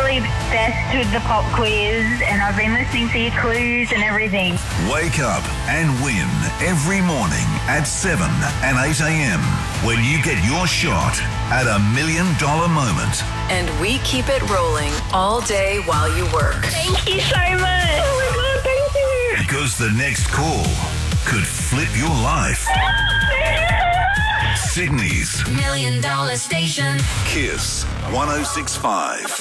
absolutely obsessed with the pop quiz, and I've been listening to your clues and everything. Wake up and win every morning at 7 and 8 a.m. when you get your shot at $1 million moment. And we keep it rolling all day while you work. Thank you so much. Oh my God, thank you. Because the next call could flip your life. Sydney's $1 Million Station. Kiss 106.5.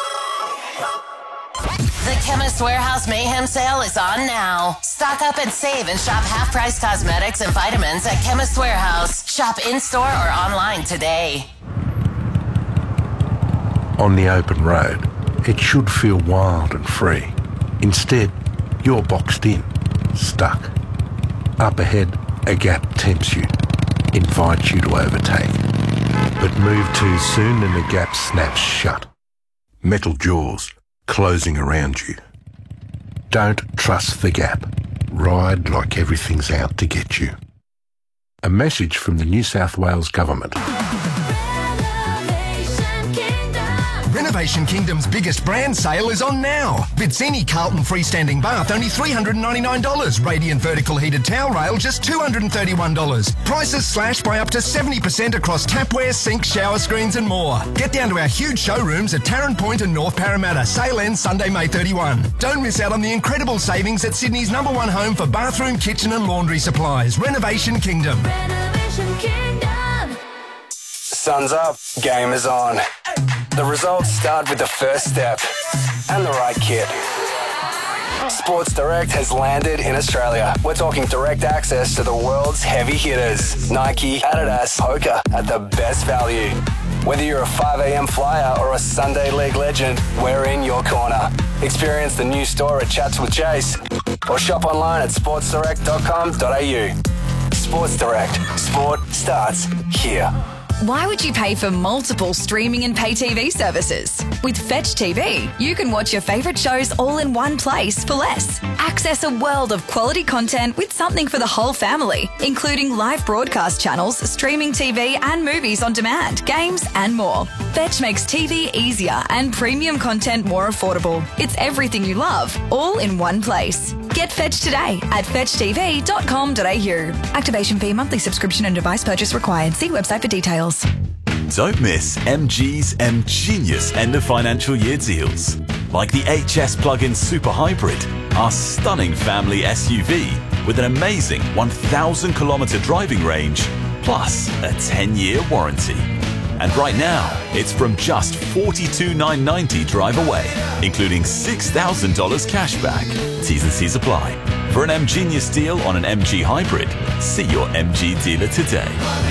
The Chemist Warehouse Mayhem Sale is on now. Stock up and save and shop half-price cosmetics and vitamins at Chemist Warehouse. Shop in-store or online today. On the open road, it should feel wild and free. Instead, you're boxed in, stuck. Up ahead, a gap tempts you, invites you to overtake. But move too soon and the gap snaps shut. Metal jaws closing around you. Don't trust the gap. Ride like everything's out to get you. A message from the New South Wales Government. Renovation Kingdom's biggest brand sale is on now. Vizzini Carlton freestanding bath, only $399. Radiant vertical heated towel rail, just $231. Prices slashed by up to 70% across tapware, sinks, shower screens and more. Get down to our huge showrooms at Tarrant Point and North Parramatta. Sale ends Sunday, May 31. Don't miss out on the incredible savings at Sydney's #1 home for bathroom, kitchen and laundry supplies. Renovation Kingdom. Renovation Kingdom. Sun's up, game is on. The results start with the first step and the right kit. Sports Direct has landed in Australia. We're talking direct access to the world's heavy hitters. Nike, Adidas, Hoka at the best value. Whether you're a 5 a.m. flyer or a Sunday League legend, we're in your corner. Experience the new store at Chats with Chase or shop online at sportsdirect.com.au. Sports Direct. Sport starts here. Why would you pay for multiple streaming and pay TV services? With Fetch TV, you can watch your favourite shows all in one place for less. Access a world of quality content with something for the whole family, including live broadcast channels, streaming TV and movies on demand, games and more. Fetch makes TV easier and premium content more affordable. It's everything you love, all in one place. Get Fetch today at fetchtv.com.au. Activation fee, monthly subscription and device purchase required. See website for details. Don't miss MG's M-Genius end of financial year deals. Like the HS Plug-in Super Hybrid, our stunning family SUV with an amazing 1,000 kilometre driving range, plus a 10-year warranty. And right now, it's from just $42,990 drive away, including $6,000 cash back. T's and C's apply. For an M-Genius deal on an MG Hybrid, see your MG dealer today.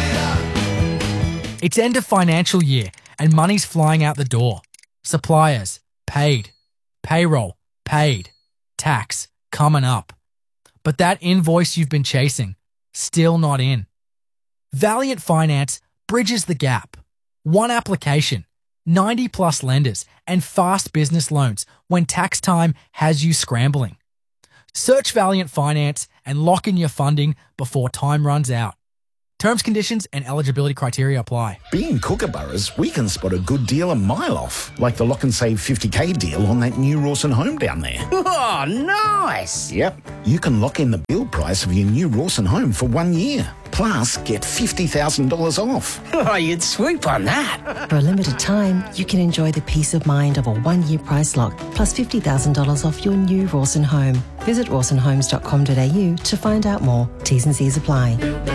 It's end of financial year and money's flying out the door. Suppliers, paid. Payroll, paid. Tax, coming up. But that invoice you've been chasing, still not in. Valiant Finance bridges the gap. One application, 90 plus lenders and fast business loans when tax time has you scrambling. Search Valiant Finance and lock in your funding before time runs out. Terms, conditions and eligibility criteria apply. Being Kookaburras, we can spot a good deal a mile off, like the Lock and Save 50k deal on that new Rawson home down there. Oh, nice! Yep, you can lock in the build price of your new Rawson home for 1 year. Plus, get $50,000 off. Oh, you'd swoop on that. For a limited time, you can enjoy the peace of mind of a 1 year price lock, plus $50,000 off your new Rawson home. Visit rawsonhomes.com.au to find out more. T's and C's apply.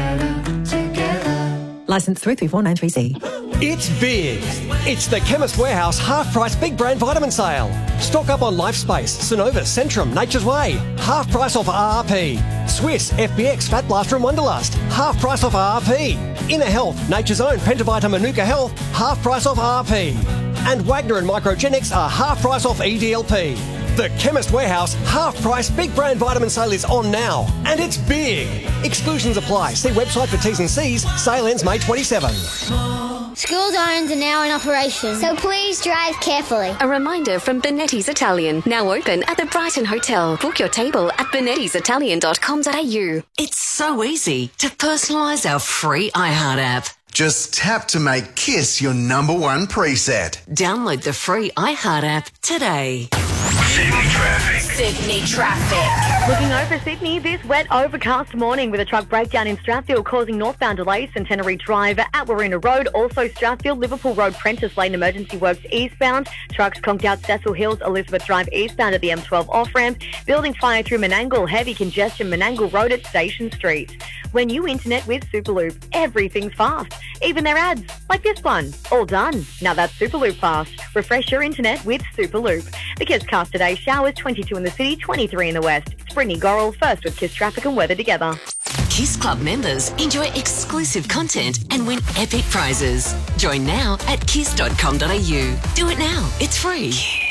Licence 334930C. It's big. It's the Chemist Warehouse half-price big brand vitamin sale. Stock up on LifeSpace, Synovus, Centrum, Nature's Way. Half price off RRP. Swiss, FBX, Fat Blaster and Wonderlust. Half price off RRP. Inner Health, Nature's Own, Pentavita Manuka Health. Half price off RRP. And Wagner and Microgenics are half price off EDLP. The Chemist Warehouse half-price big brand vitamin sale is on now, and it's big. Exclusions apply. See website for T's and C's. Sale ends May 27. School zones are now in operation, so please drive carefully. A reminder from Benetti's Italian, now open at the Brighton Hotel. Book your table at benettisitalian.com.au. It's so easy to personalise our free iHeart app. Just tap to make Kiss your number one preset. Download the free iHeart app today. Sydney traffic. Sydney traffic. Looking over Sydney, this wet, overcast morning with a truck breakdown in Strathfield causing northbound delays, Centenary Drive at Warina Road. Also Strathfield, Liverpool Road, Prentice Lane, emergency works eastbound. Trucks conked out Cecil Hills, Elizabeth Drive eastbound at the M12 off-ramp. Building fire through Menangle, heavy congestion, Menangle Road at Station Street. When you internet with Superloop, everything's fast. Even their ads, like this one. All done. Now that's Superloop fast. Refresh your internet with Superloop. The Kiss Cast today, showers 22 in the city, 23 in the west. It's Brittany Gorrell, first with Kiss Traffic and Weather together. Kiss Club members enjoy exclusive content and win epic prizes. Join now at kiss.com.au. Do it now. It's free.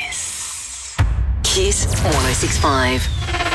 Kiss 106.5.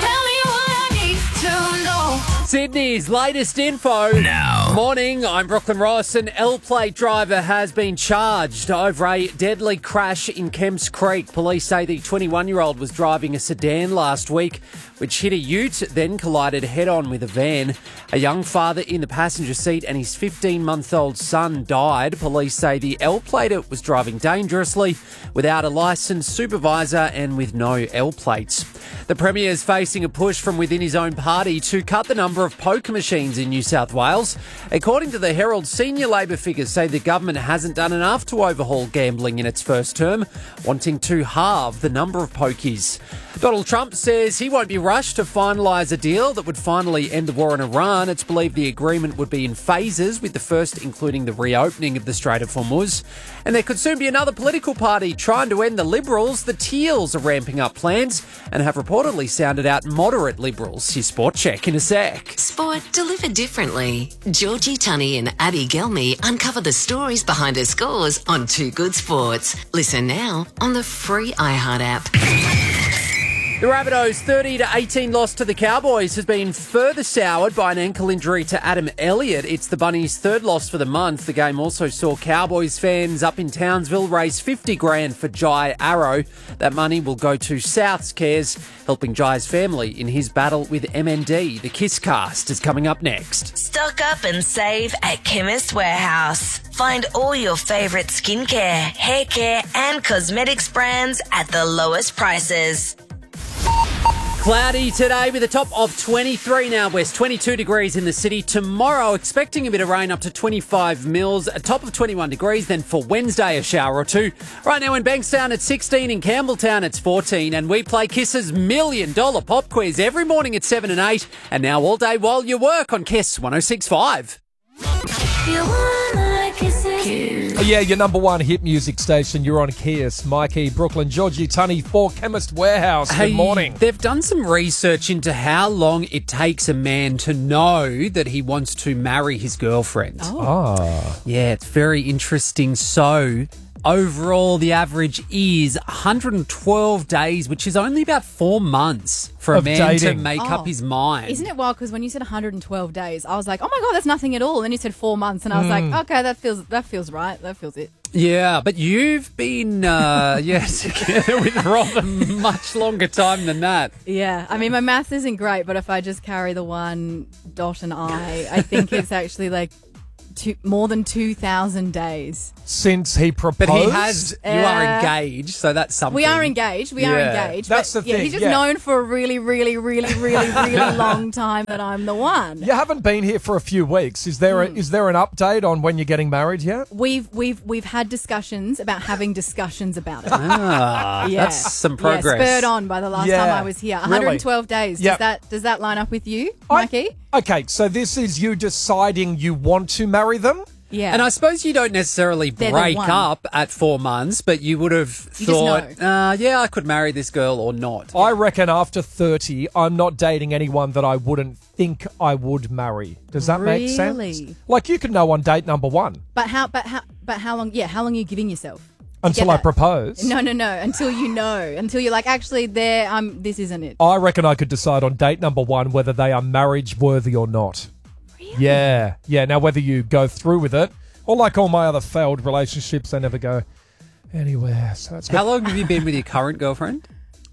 Sydney's latest info. Now. Morning, I'm Brooklyn Ross. An L-plate driver has been charged over a deadly crash in Kemps Creek. Police say the 21-year-old was driving a sedan last week, which hit a ute, then collided head-on with a van. A young father in the passenger seat and his 15-month-old son died. Police say the L-plater was driving dangerously, without a licensed supervisor and with no L-plates. The Premier is facing a push from within his own party to cut the number of poker machines in New South Wales. According to the Herald, senior Labor figures say the government hasn't done enough to overhaul gambling in its first term, wanting to halve the number of pokies. Donald Trump says he won't be rushed to finalise a deal that would finally end the war in Iran. It's believed the agreement would be in phases, with the first including the reopening of the Strait of Hormuz. And there could soon be another political party trying to end the Liberals. The Teals are ramping up plans and have reportedly sounded out moderate Liberals. Your sport check in a sec. Sport delivered differently. Georgie Tunney and Abby Gelmy uncover the stories behind her scores on Too Good Sports. Listen now on the free iHeart app. The Rabbitohs' 30-18 loss to the Cowboys has been further soured by an ankle injury to Adam Elliott. It's the Bunnies' third loss for the month. The game also saw Cowboys fans up in Townsville raise $50,000 for Jai Arrow. That money will go to South's Cares, helping Jai's family in his battle with MND. The Kiss Cast is coming up next. Stock up and save at Chemist Warehouse. Find all your favourite skincare, hair care and cosmetics brands at the lowest prices. Cloudy today with a top of 23 now west, 22 degrees in the city. Tomorrow, expecting a bit of rain up to 25 mils, a top of 21 degrees. Then for Wednesday, a shower or two. Right now in Bankstown, it's 16. In Campbelltown, it's 14. And we play Kiss's $1 million pop quiz every morning at 7 and 8. And now all day while you work on Kiss 106.5. Yeah, your number one hit music station. You're on Kiss. Mikey, Brooklyn, Georgie, Tunney for Chemist Warehouse. Good morning. They've done some research into how long it takes a man to know that he wants to marry his girlfriend. Oh. Yeah, it's very interesting. So, overall, the average is 112 days, which is only about 4 months for a man to make up his mind. Isn't it wild? Because when you said 112 days, I was like, oh my God, that's nothing at all. And then you said 4 months, and I was like, okay, that feels right. That feels it. Yeah, but you've been, together with Rob a much longer time than that. Yeah, I mean, my maths isn't great, but if I just carry the one dot and I think it's actually like more than 2,000 days. Since he proposed? But he has, you are engaged, so that's something. We are engaged. That's the thing. He's just known for a really, really, really, really, really long time that I'm the one. You haven't been here for a few weeks. Is there an update on when you're getting married yet? We've had discussions about having discussions about it. That's some progress. Yeah, spurred on by the last time I was here. 112 days. Yep. Does that line up with you, Mikey? Okay, so this is you deciding you want to marry them? Yeah. And I suppose you don't necessarily break up at 4 months, but you would have thought, I could marry this girl or not. I reckon after 30, I'm not dating anyone that I wouldn't think I would marry. Does that make sense? Like you could know on date number 1. But how long? Yeah, how long are you giving yourself? Until I propose? No. Until you know. Until you're like, actually, this isn't it. I reckon I could decide on date number 1 whether they are marriage worthy or not. Really? Yeah. Now, whether you go through with it, or like all my other failed relationships, they never go anywhere. So that's good. How long have you been with your current girlfriend?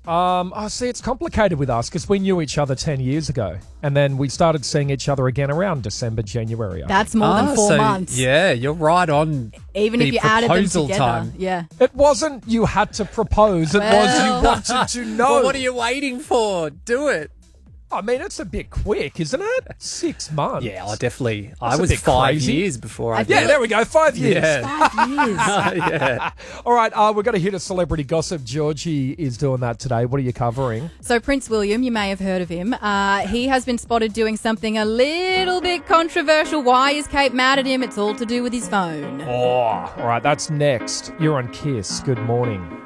See, it's complicated with us because we knew each other 10 years ago. And then we started seeing each other again around December, January. That's more than 4 months. Yeah, you're right on. Even if you added them together. Time. Yeah. It wasn't you had to propose. It was you wanted to know. Well, what are you waiting for? Do it. I mean, it's a bit quick, isn't it? 6 months. Yeah, definitely. That's I was 5 years before I did. Yeah, there we go. 5 years. Yeah. 5 years. Yeah. All right, we're going to hit a celebrity gossip. Georgie is doing that today. What are you covering? So Prince William, you may have heard of him. He has been spotted doing something a little bit controversial. Why is Kate mad at him? It's all to do with his phone. Oh, all right, that's next. You're on Kiss. Good morning.